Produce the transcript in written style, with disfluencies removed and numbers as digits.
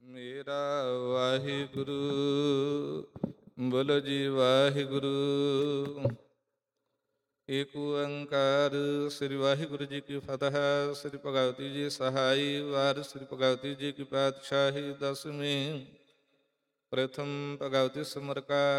ਮੇਰਾ ਵਾਹਿਗੁਰੂ। ਬੋਲੋ ਜੀ ਵਾਹਿਗੁਰੂ। ਏਕ ਓੰਕਾਰ। ਸ੍ਰੀ ਵਾਹਿਗੁਰੂ ਜੀ ਕੀ ਫਤਿਹ। ਸ੍ਰੀ ਭਗਵਤੀ ਜੀ ਸਹਾਈ। ਵਾਰ ਸ੍ਰੀ ਭਗਵਤੀ ਜੀ ਕੀ ਪਾਤਸ਼ਾਹੀ। ਦਸਵੀਂ। ਪ੍ਰਥਮ ਭਗਵਤੀ ਸਿਮਰ ਕਾ